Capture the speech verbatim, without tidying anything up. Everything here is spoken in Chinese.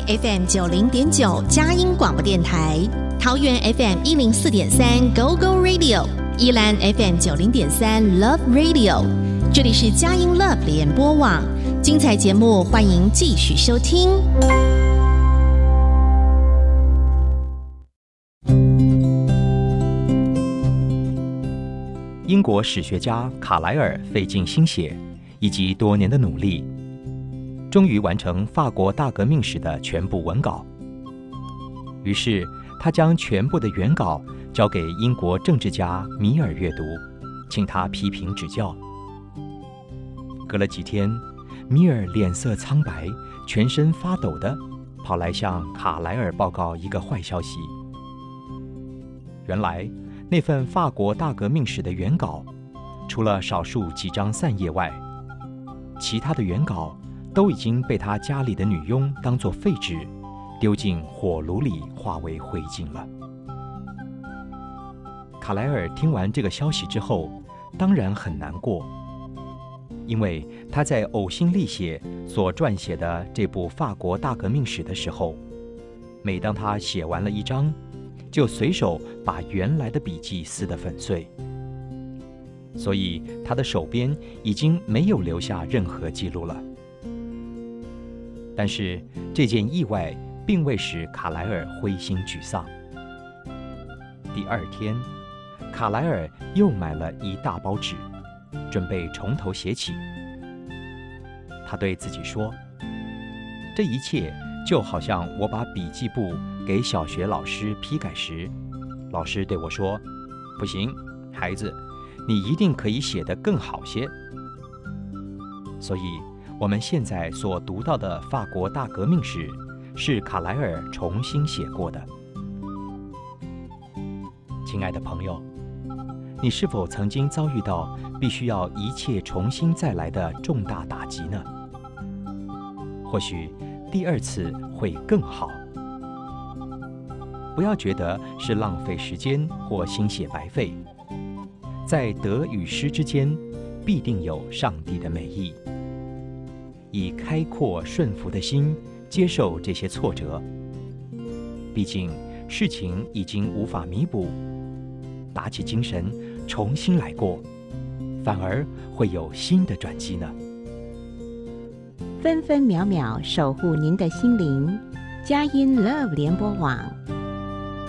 F M 九零点九佳音广播电台，桃园 F M 一零四点三 Go Go Radio， 宜兰 F M 九零点三 Love Radio。这里是佳音 Love 联播网，精彩节目欢迎继续收听。 英国史学家卡莱尔费尽心血以及多年的努力，终于完成法国大革命史的全部文稿。于是他将全部的原稿交给英国政治家米尔阅读，请他批评指教。隔了几天，米尔脸色苍白，全身发抖地跑来向卡莱尔报告一个坏消息。原来那份法国大革命史的原稿，除了少数几张散页外，其他的原稿都已经被他家里的女佣当作废纸，丢进火炉里化为灰烬了。卡莱尔听完这个消息之后，当然很难过，因为他在呕心沥血所撰写的这部法国大革命史的时候，每当他写完了一章，就随手把原来的笔记撕得粉碎，所以他的手边已经没有留下任何记录了。但是这件意外并未使卡莱尔灰心沮丧。第二天，卡莱尔又买了一大包纸，准备从头写起。他对自己说，这一切就好像我把笔记簿给小学老师批改时，老师对我说，不行，孩子，你一定可以写得更好些。所以我们现在所读到的法国大革命史是卡莱尔重新写过的。亲爱的朋友，你是否曾经遭遇到必须要一切重新再来的重大打击呢？或许第二次会更好。不要觉得是浪费时间或心血白费，在得与失之间必定有上帝的美意。以开阔顺服的心接受这些挫折，毕竟事情已经无法弥补，打起精神重新来过，反而会有新的转机呢。 分分秒秒守护您的心灵，佳音 Love 联播网。